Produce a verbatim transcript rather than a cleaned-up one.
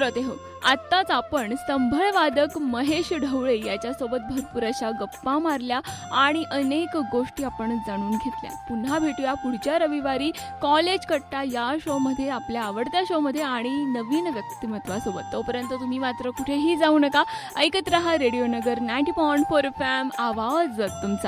जाते हो. आत्ताच आपण संभळवादक महेश ढवळे याच्यासोबत भरपूर अशा गप्पा मारल्या आणि अनेक गोष्टी आपण जाणून घेतल्या. पुन्हा भेटूया पुढच्या रविवारी कॉलेज कट्टा या शोमध्ये, आपल्या आवडत्या शोमध्ये आणि नवीन व्यक्तिमत्वासोबत. तोपर्यंत तुम्ही मात्र कुठेही जाऊ नका. ऐकत रहा रेडिओ नगर ninety point four F M, आवाज तुमचा.